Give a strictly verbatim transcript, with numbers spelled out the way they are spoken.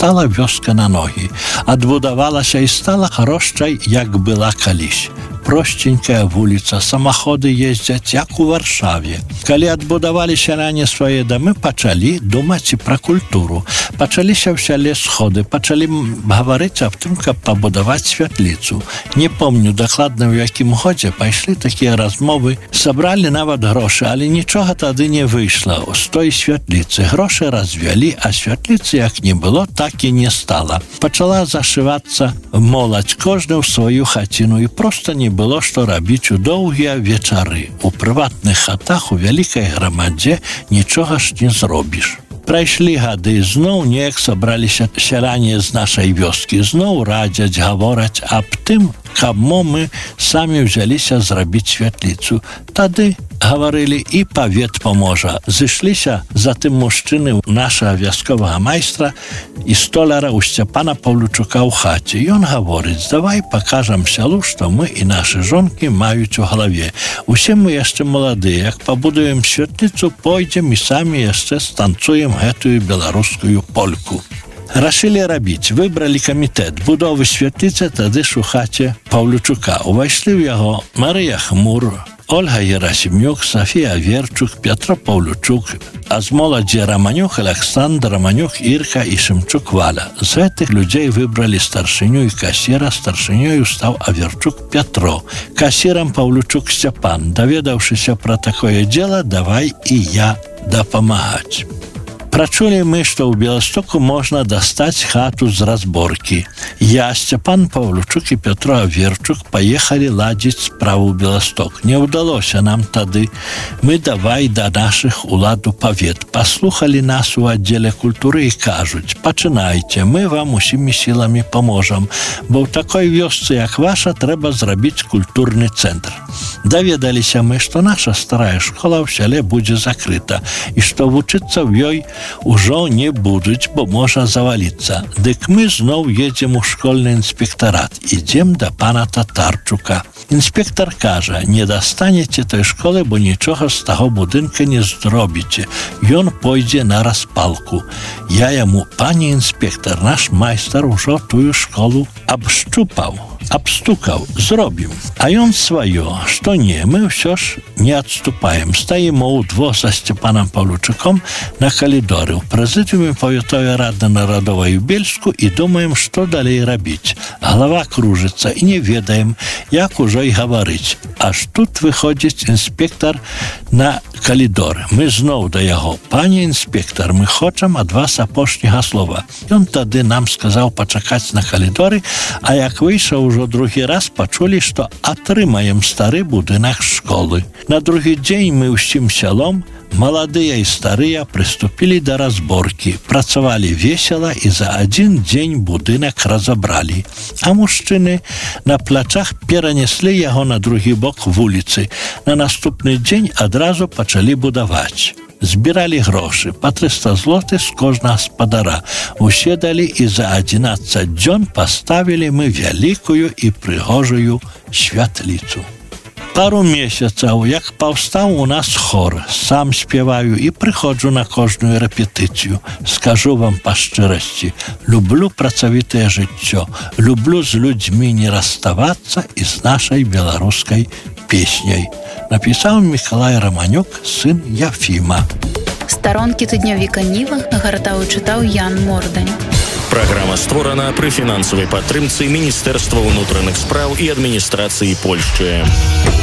стала вёска на ногі, адбудавалася і стала хорошай, як была калісь. Простенькая вуліца, самаходы ездзяць, як у Варшаве. Калі адбудавалі сяляне свае дамы, пачалі думаць і пра культуру. Пачаліся ў сяле сходы, пачалі гаварыць аб тым, каб пабудаваць святліцу. Не помню дакладна, ў якім годзе пайшлі такія размовы. Сабралі нават грошы, але нічога тады не выйшла з той святліцы. Грошы развялі, а святліцы як не было, так і не стала. Пачала зашывацца моладзь, кожны ў сваю хаціну, і проста не было што рабіць у доўгія вечары. У прыватных хатах у вялікай грамадзе нічога ж не зробіш. Прайшлі гады, зноў неяк сабраліся сяляне з нашай вёскі, зноў радзяць, гавораць аб тым, каб мы самі ўзяліся зрабіць святліцу. Тады гаварылі, і павет паможа. Зышліся затым мужчыны нашага вясковага майстра і столяра ў Сцяпана Паўлючука ў хаце. Ён гаворыць: давай пакажам сялу, што мы і нашы жонкі маюць у галаве. Усе мы яшчэ маладыя, як пабудуем святліцу, пойдзем і самі яшчэ станцуем гэтую беларускую польку. Рашылі рабіць, выбралі камітэт будовы святліцы, тады ж у хаце Паўлючука. Увайшлі ў яго Марыя Хмур, Ольга Герасимюк, Софія Верчук, Петро Паўлючук, а з моладзі Раманюк Александр, Раманюк Ірка і Шымчук Валя. З гэтых людзей выбралі старшыню і касіра, старшынёю стаў Аверчук Петро, касірам Паўлючук Сцяпан. Даведаўшыся пра такое дзела, давай і я дапамагаць. Прачулі мы, што ў Беластоку можна дастаць хату з разборкі. Я, Сцяпан Паўлючук і Петро Аверчук паехалі ладзіць справу ў Беласток. Не ўдалося нам тады. Мы давай да нашых уладу павет. Паслухалі нас у аддзеле культуры і кажуць: пачынайце, мы вам усімі сіламі паможам, бо ў такой вёсцы, як ваша, трэба зрабіць культурны цэнтр. Даведаліся мы, што наша старая школа ў сяле будзе закрыта і што вучыцца ў ёй ужо не будуць, бо можа заваліцца. Дык мы зноў едзем у школьны інспектарат. Ідзем да пана Татарчука. Інспектар кажа: не дастанеце той школы, бо нічога з таго будынка не зробіце. Ён пойдзе на распалку. Я яму: пане інспектар, наш майстар ужо тую школу абшчупаў, абстукаў, зробім. А ён сваё, што не, мы ўсё ж не адступаем. Стаімо ўдвох са Сцяпанам Паўлючуком на калідоры ў прэзідыуме павятовай рады нарадовай у Бельску і думаем, што далей рабіць. Галава кружыцца і не ведаем, як ужо і гаварыць. Аж тут выходзіць інспектар на калідор. Мы зноў да яго: пане інспектар, мы хочам ад вас апошняга слова. Ён тады нам сказаў пачакаць на калідоры, а як выйшаў ужо другі раз, пачулі, што атрымаем стары будынак школы. На другі дзень мы ўсім сялом, маладыя і старыя, прыступілі да разборкі. Працавалі весела і за адзін дзень будынак разабралі. А мужчыны на плячах перанеслі яго на другі бок вуліцы. На наступны дзень адразу пачалі будаваць. Збіралі грошы, па трыста злотых з кожнага спадара. Усе далі і за адзінаццаць дзён паставілі мы вялікую і прыгожую святліцу. Пару месяцаў, як паўстаў у нас хор, сам спяваю і прыходжу на кожную рэпетыцыю. Скажу вам па шчырасці, люблю працавітае жыццё, люблю з людзьмі не расставацца і з нашай беларускай песняй. Напісаў Мікалай Раманюк, сын Яфіма. Старонкі тыднёвіка Ніва нагартаў і чытаў Ян Мордань. Праграма створана пры фінансавай падтрымцы Міністэрства ўнутраных спраў і адміністрацыі Польшчы.